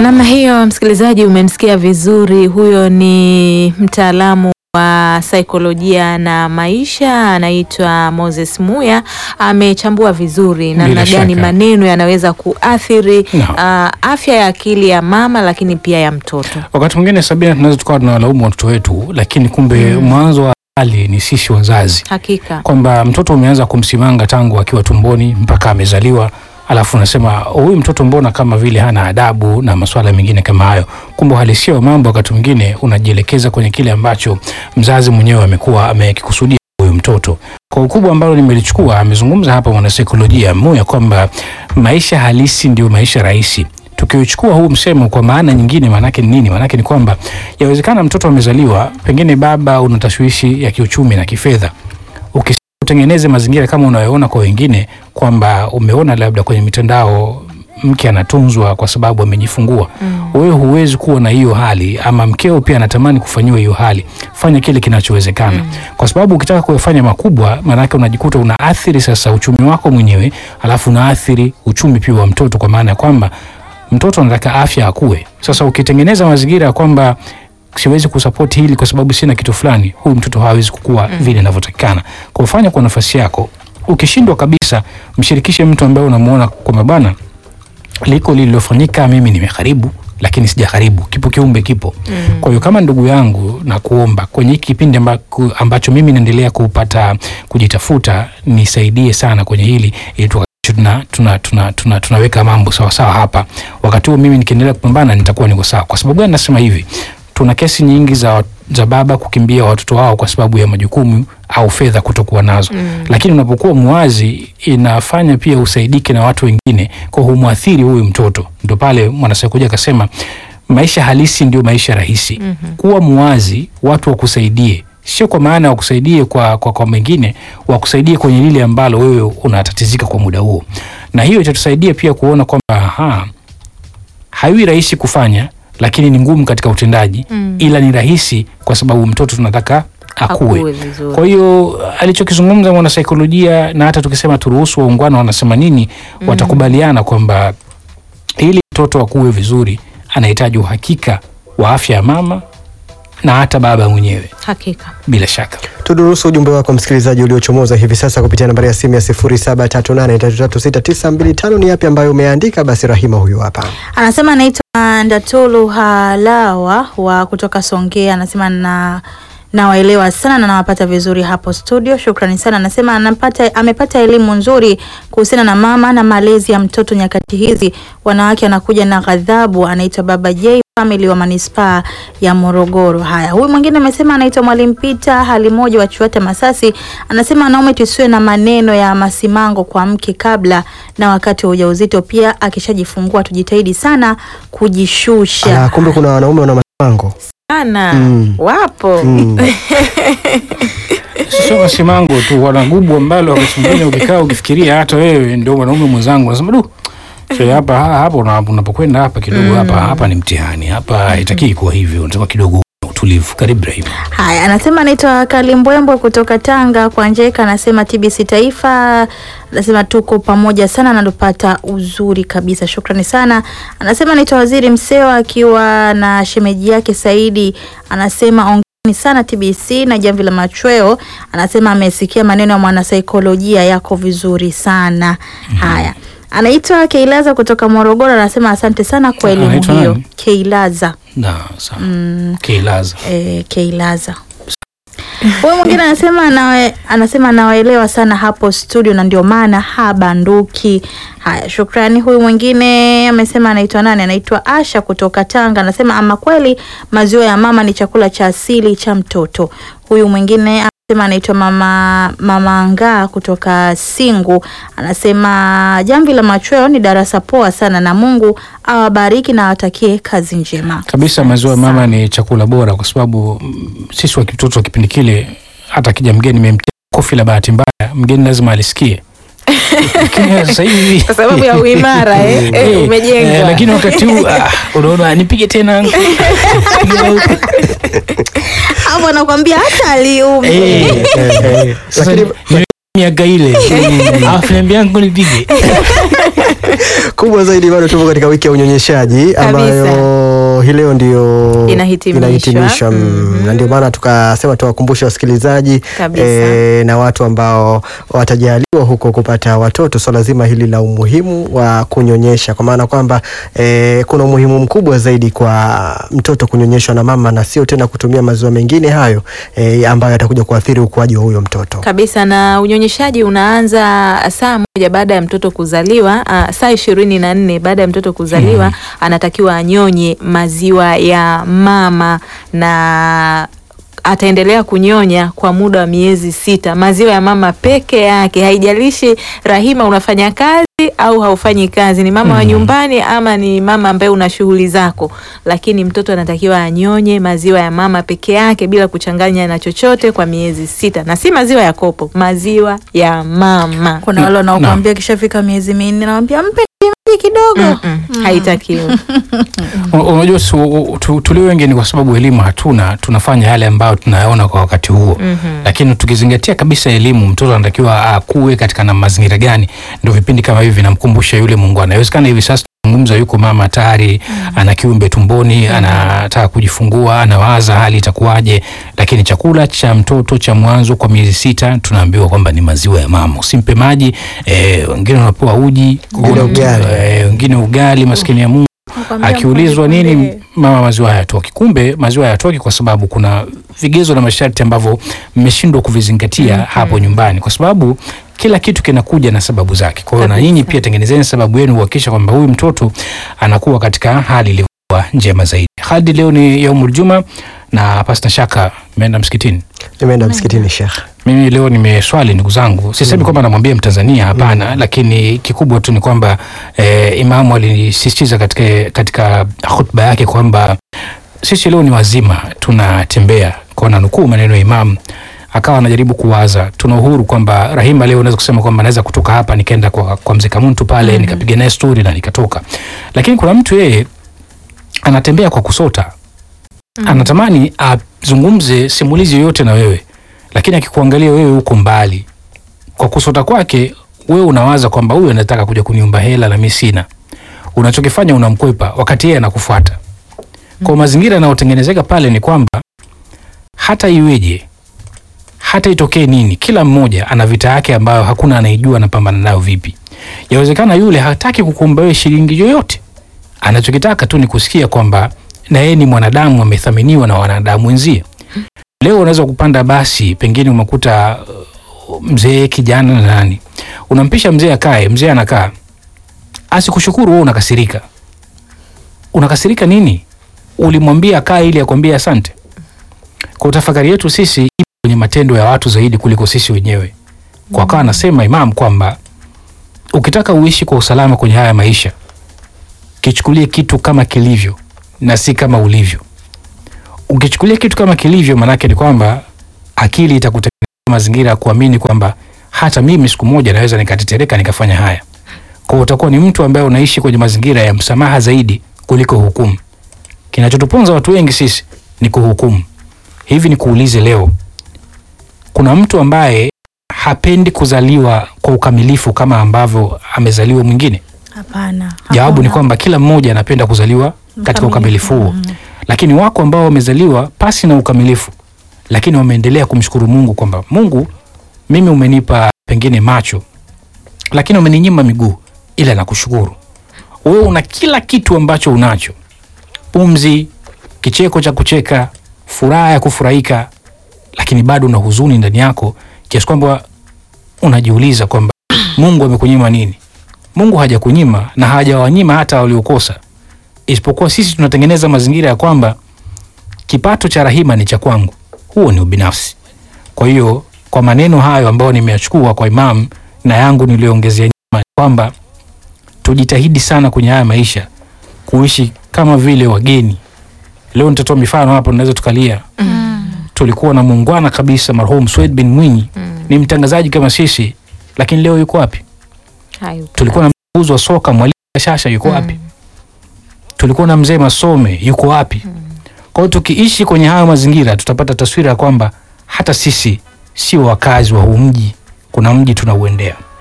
Namna hiyo, msikilizaji, umemsikia vizuri. Huyo ni mtaalamu wa saikolojia na maisha, anaitwa Moses Muya. Amechambua vizuri namna gani maneno yanaweza kuathiri afya ya akili ya mama, lakini pia ya mtoto. Wakati mwingine Sabina, tunaweza tukawa tunawalaumu watoto wetu, lakini kumbe mwanzo wa hali ni sisi wazazi. Hakika. Kwamba mtoto umeanza kumsimanga tangu akiwa tumboni mpaka amezaliwa, alafu unasema huyu mtoto mbona kama vile hana adabu na masuala mengine kama hayo. Kumbe halisia wa mambo wakati mwingine unajielekeza kwenye kile ambacho mzazi mwenyewe amekuwa amekikusudia huyu mtoto. Kwa ukubwa ambao nimelichukua, amezungumza hapa mwanasaikolojia Muya kwamba maisha halisi ndio maisha rahisi. Tukiuchukua huu msemo kwa maana nyingine, maana yake ni nini? Maana yake ni kwamba yawezekana mtoto amezaliwa, pengine baba una tashwishi ya kiuchumi na kifedha. Utengeneze mazingira kama unayoona kwa wengine, kwamba umeona labda kwenye mitandao mke anatunzwa kwa sababu amejifungua. Wewe huwezi kuwa na hiyo hali, ama mkeo pia anatamani kufanyiwa hiyo hali. Fanya kile kinachowezekana. Kwa sababu ukitaka kufanya makubwa, maana yake unajikuta unaathiri sasa uchumi wako mwenyewe, alafu unaathiri uchumi pia wa mtoto, kwa maana ya kwamba mtoto anataka afya akue. Sasa ukitengeneza mazingira kwamba siwezi kusupport hili kwa sababu sina kitu fulani, huyu mtoto hawezi kukua vile inavyotakikana. Kwa kufanya kwa nafasi yako, ukishindwa kabisa, mshirikishe mtu ambaye unamuona kwamba bana, liko lililofanyika mimi nimeharibu, lakini sijaharibu, kipo kiumbe kipo. Kwa hiyo kama ndugu yangu, na kuomba kwenye hiki kipindi ambacho mimi naendelea kupata kujitafuta, nisaidie sana kwenye hili, ili tunaweka mambo sawa sawa hapa. Wakati huo mimi nikiendelea kupambana, nitakuwa niko sawa. Kwa sababu gani nasema hivi? Tuna kesi nyingi za baba kukimbia watoto wao kwa sababu ya majukumu au fedha kutokuwa nazo. Lakini unapokuwa muwazi, inafanya pia usaidike na watu wengine, kwa humwathiri huyu mtoto. Ndio pale mwanasaikolojia akasema maisha halisi ndio maisha rahisi. Kuwa muwazi, watu wakusaidie. Sio kwa maana wakusaidie kwa mengine, wakusaidie kwenye lile ambalo wewe unatatizika kwa muda huo. Na hiyo itatusaidia pia kuona kwamba haiwi rahisi kufanya, lakini ni ngumu katika utendaji, ila ni rahisi kwa sababu mtoto tunataka akue. Kwa hiyo alichokizungumza mwanasaikolojia, na hata tukisema turuhusu waungwana wanasema nini, watakubaliana kwamba ili mtoto akue vizuri anahitaji uhakika wa afya ya mama na hata baba mwenyewe. Hakika. Bila shaka. Tudurusu ujumbe wako msikilizaji uliochomoza hivi sasa kupitia nambari ya simu ya 0738336925. Ni yapi ambayo umeandika? Basi Rahima huyu hapa. Anasema anaitwa Ndatulu Halawa wa kutoka Songea. Anasema nawaelewa sana na nawapata vizuri hapo studio. Shukrani sana. Anasema amepata elimu nzuri kuhusiana na mama na malezi ya mtoto nyakati hizi. Wanawake anakuja na ghadhabu. Anaitwa Baba J, family wa manispaa ya Morogoro. Haya, huyu mwingine amesema anaitwa Mwalimu Peter hali moja wa Chuata Masasi. Anasema wanaume tusiwe na maneno ya masimango kwa mke kabla na wakati wa ujauzito, pia akishajifungua tujitahidi sana kujishusha. Kumbe kuna wanaume wana masimango sana. Wapo. Sio masimango tu, wana gubu ambalo wakati mwingine ukikaa ukifikiria hata wewe ndio mwanaume mwenzangu, unasema hapa unapokwenda hapa kidogo, hapa ni mtihani, hapa haitaki kuwa hivyo, unataka kidogo utulivu. Karibu Rahima. Haya, anasema anaitwa Kalimbwembo kutoka Tanga kwa Njeka. Anasema TBC Taifa, anasema tuko pamoja sana na ndopata uzuri kabisa. Shukrani sana. Anasema anaitwa Waziri Msewa akiwa na shemeji yake Saidi. Anasema ongeni sana TBC na Jamvi la Machweo. Anasema amesikia maneno ya mwanasaikolojia yako vizuri sana. Haya, anaitwa Keilaza kutoka Morogoro. Anasema asante sana kwa elimu hiyo. Keilaza. Sawa. Keilaza. Keilaza. Huyu mwingine anasema nawaelewa sana hapo studio na ndio maana habanduki. Haya, shukrani. Huyu mwingine amesema anaitwa nani? Anaitwa Asha kutoka Tanga. Anasema ama kweli maziwa ya mama ni chakula cha asili cha mtoto. Huyu mwingine anasema anaitwa Mama Nga kutoka Singu. Anasema Jamvi la Machweo ni darasa poa sana na Mungu awabariki na awatakie kazi njema. Kabisa, maziwa mama ni chakula bora, kwa sababu sisi wa kitoto wa kipindi kile, hata kija mgeni memtia kofi la bahati mbaya, mgeni lazima alisikie. Sasa hivi kwa sababu ya uimara umejengwa. Lakini wakati huu unaona nipige tena. Hapo anakuambia hata aliume. Lakini miaka ile afu niambia yangu nipige. Kubwa zaidi, bado tupo katika wiki ya unyonyeshaji ambayo hii leo ndio inahitimishwa. Na ndio maana tukasema tuwakumbushe wasikilizaji na watu ambao watajaliwa huko kupata watoto swala zima hili la umuhimu wa kunyonyesha, kwa maana kwamba kuna umuhimu mkubwa zaidi kwa mtoto kunyonyeshwa na mama na sio tena kutumia maziwa mengine hayo ambayo yatakuja kuathiri ukuaji wa huyo mtoto. Kabisa, na unyonyeshaji unaanza saa moja baada ya mtoto kuzaliwa, saa 24 baada ya mtoto kuzaliwa anatakiwa anyonye maziwa ya mama na ataendelea kunyonya kwa muda wa miezi 6, maziwa ya mama peke yake. Haijalishi Rahima unafanya kazi au haufanyi kazi, ni mama wa nyumbani ama ni mama ambaye una shughuli zako, lakini mtoto anatakiwa anyonye maziwa ya mama peke yake bila kuchanganya na chochote kwa miezi 6, na si maziwa ya kopo, maziwa ya mama. Kuna wale wanaokuambia kishafika miezi 4 naambia mpe kidogo. Haitakiwi. Unajua tulio wengi ni kwa sababu elimu hatuna, tunafanya yale ambayo tunayaona kwa wakati huo. Lakini tukizingatia kabisa elimu, mtoto anatakiwa akue katika na mazingira gani, ndio vipindi kama hivi vinamkumbusha yule Mungu. Anawezekana hivi sasa ngumza yuko mama tayari ana kiumbe tumboni, anataka kujifungua, anawaza hali itakuwaje, lakini chakula cha mtoto cha mwanzo kwa miezi 6 tunaambiwa kwamba ni maziwa ya mama. Usimpe maji, wengine wanapewa uji, wengine ugali, maskini ya Mungu. Akiulizwa nini, mama maziwa hayatoki. Kumbe maziwa hayatoki kwa sababu kuna vigezo na masharti ambavyo mmeshindwa kuvizingatia hapo nyumbani, kwa sababu kila kitu kinakuja na sababu zake. Kwa hiyo na nyinyi pia tengenezeni sababu yenu kuhakikisha kwamba huyu mtoto anakuwa katika hali iliyokuwa njema zaidi. Hadi leo ni yaumul juma na pasina shaka umeenda msikitini. Nimeenda msikitini Sheikh. Mimi leo nimeswali ndugu zangu. Sisemi kwamba namwambia Mtanzania, hapana, lakini kikubwa tu ni kwamba imamu alisisitiza katika khutba yake kwamba sisi leo ni wazima, tunatembea. Kwa nukuu maneno ya imamu, akawa anajaribu kuwaza tuna uhuru kwamba Rahima leo unaweza kusema kwamba naweza kutoka hapa nikaenda kwa mzee Kamuntu pale nikapiga naye story na nikatoka. Lakini kuna mtu yeye anatembea kwa kusota. Anatamani azungumze simulizi yoyote na wewe, lakini akikuangalia wewe uko mbali. Kwa kusota kwake wewe unawaza kwamba huyu anataka kuja kuniomba hela na mimi sina. Unachokifanya unamkwepa wakati yeye anakufuata. Kwa mazingira yanayotengenezeka pale ni kwamba hata iweje, hata itokee nini, kila mmoja ana vita yake ambayo hakuna anaijua anapambana nayo vipi. Yawezekana yule hataki kukuomba wewe shilingi yoyote. Anachokitaka tu ni kusikia kwamba na yeye ni mwanadamu, amethaminiwa na wanadamu wenzie. Leo unaweza kupanda basi, pengine umekuta mzee, kijana na nani. Unampisha mzee akae, mzee anakaa. Asikushukuru wewe unakasirika. Unakasirika nini? Ulimwambia akae ili akwambie asante. Kwa tafakari yetu sisi ipo kwenye matendo ya watu zaidi kuliko sisi wenyewe. Kwa kawa anasema Imam kwamba ukitaka uishi kwa usalama kwenye haya maisha, kichukulie kitu kama kilivyo na si kama ulivyo. Ukichukulia kitu kama kilivyo, manake ni kwamba akili itakutengenezea mazingira ya kuamini kwamba hata mimi siku moja naweza nikatetereka nikafanya haya. Kwa utakuwa ni mtu ambaye unaishi kwenye mazingira ya msamaha zaidi kuliko hukumu. Kinachotuponza watu wengi sisi ni kuhukumu. Hivi ni kuulize leo, kuna mtu ambaye hapendi kuzaliwa kwa ukamilifu kama ambavyo amezaliwa mwingine? Hapana. Jawabu ni kwamba kila mmoja anapenda kuzaliwa katika ukamilifu huo. Lakini wako ambao wamezaliwa pasi na ukamilifu, lakini wameendelea kumshukuru Mungu kwamba Mungu, mimi umenipa pengine macho, lakini umeninyima miguu, ila nakushukuru. Wewe una kila kitu ambacho unacho. Pumzi, kicheko cha kucheka, furaha ya kufurahika, lakini bado una huzuni ndani yako kiasi kwamba unajiuliza kwamba Mungu amekunyima nini? Mungu hajakunyima na hajawanyima hata waliokosa. Isipokuwa sisi tunatengeneza mazingira ya kwamba kipato cha Rahima ni cha kwangu. Huo ni ubinafsi. Kwa hiyo kwa maneno hayo ambayo nimeyachukua kwa Imam na yangu niliongezea nyuma, kwamba tujitahidi sana kwenye haya maisha kuishi kama vile wageni. Leo nitatoa mifano hapo, tunaweza tukalia. Tulikuwa na muungwana kabisa marhum Swed bin Mwinyi, ni mtangazaji kama sisi, lakini leo yuko wapi? Tulikuwa na mchezaji wa soka Mwalimu Shasha, yuko wapi? Tulikuwa na mzee Masome, yuko wapi? Kwa hiyo tukiishi kwenye hayo mazingira tutapata taswira ya kwamba hata sisi sio wakazi wa huu mji kuna mji tunauendea.